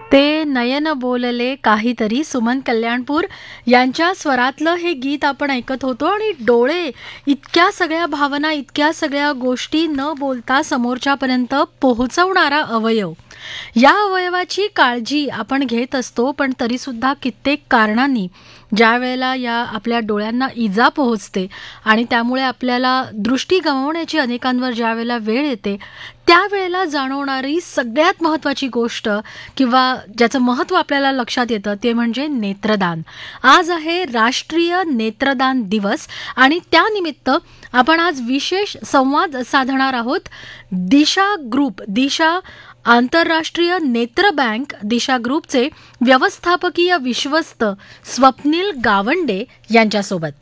ते नयन बोलले काहीतरी, सुमन कल्याणपूर यांच्या स्वरातलं हे गीत आपण ऐकत होतो. आणि डोळे इतक्या सगळ्या भावना, इतक्या सगळ्या गोष्टी न बोलता समोरच्यापर्यंत पोहोचवणारा अवयव. या अवयवाची काळजी आपण घेत असतो, पण तरीसुद्धा कित्येक कारणांनी ज्या वेळेला या आपल्या डोळ्यांना इजा पोहोचते आणि त्यामुळे आपल्याला दृष्टी गमावण्याची अनेकांवर ज्या वेळेला वेळ येते, त्यावेळेला जाणवणारी सगळ्यात महत्त्वाची गोष्ट किंवा ज्याचं महत्त्व आपल्याला लक्षात येतं ते म्हणजे नेत्रदान. आज आहे राष्ट्रीय नेत्रदान दिवस आणि त्यानिमित्त आपण आज विशेष संवाद साधणार आहोत. दिशा ग्रुप, दिशा आंतरराष्ट्रीय नेत्र बँक दिशा ग्रुपचे व्यवस्थापकीय विश्वस्त स्वप्नील गावंडे यांच्यासोबत.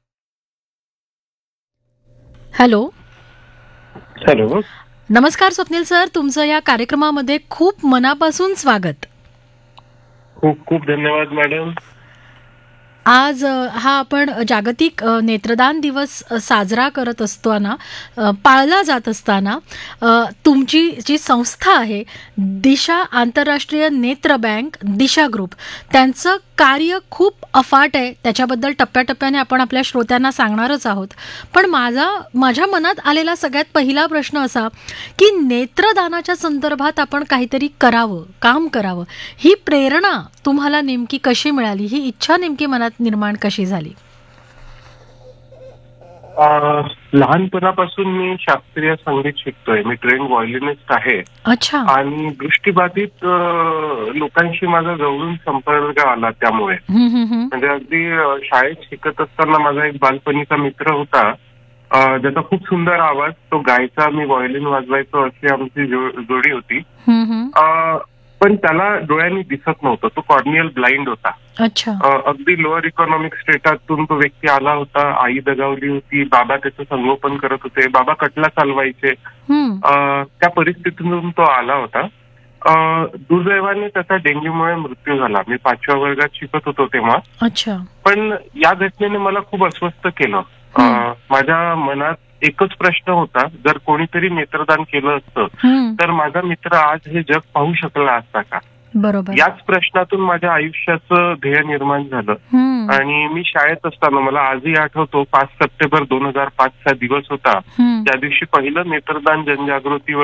हॅलो. हॅलो. नमस्कार स्वप्नील सर, तुमचं या कार्यक्रमामध्ये खूप मनापासून स्वागत. खूप खूप धन्यवाद मॅडम. आज हा आपण जागतिक नेत्रदान दिवस साजरा करत असताना, पाळला जात असताना, तुमची जी संस्था आहे दिशा आंतरराष्ट्रीय नेत्र बँक दिशा ग्रुप, त्यांचं कार्य खूप अफाट आहे. त्याच्याबद्दल टप्प्याटप्प्याने आपण आपल्या श्रोत्यांना सांगणारच आहोत. पण माझ्या मनात आलेला सगळ्यात पहिला प्रश्न असा की नेत्रदानाच्या संदर्भात आपण काहीतरी करावं, काम करावं, ही प्रेरणा तुम्हाला नेमकी कशी मिळाली? ही इच्छा नेमकी मनात निर्माण कशी झाली? लहानपणापासून मी शास्त्रीय संगीत शिकतोय. मी ट्रेन व्हायोलिनिस्ट आहे. अच्छा. आणि दृष्टीबाधित लोकांशी माझा जवळून संपर्क आला. त्यामुळे म्हणजे अगदी शाळेत शिकत असताना माझा एक बालपणीचा मित्र होता, ज्याचा खूप सुंदर आवाज, तो गायचा, मी व्हायोलिन वाजवायचो, अशी आमची जोडी होती. पण त्याला डोळ्यांनी दिसत नव्हतं. तो कॉर्नियल ब्लाइंड होता. अच्छा. अगदी लोअर इकॉनॉमिक स्टेटातून तो व्यक्ती आला होता. आई दगावली होती, बाबा त्याचं संगोपन करत होते, बाबा कटला चालवायचे. त्या परिस्थितीतून तो आला होता. दुर्दैवाने त्याचा डेंग्यूमुळे मृत्यू झाला. मी 5व्या वर्गात शिकत होतो तेव्हा. अच्छा. पण या घटनेने मला खूप अस्वस्थ केलं. माझ्या मनात एकच प्रश्न होता, जर कोणीतरी नेत्रदान केलं असतं तर माझा मित्र आज हे जग पाहू शकला असता का? बरोबर. याच प्रश्नातून माझ्या आयुष्याचं ध्येय निर्माण झालं. आणि मी शाळेत असताना, मला आजही आठवतो, 5 सप्टेंबर 2005 चा दिवस होता. त्या दिवशी पहिलं नेत्रदान जनजागृती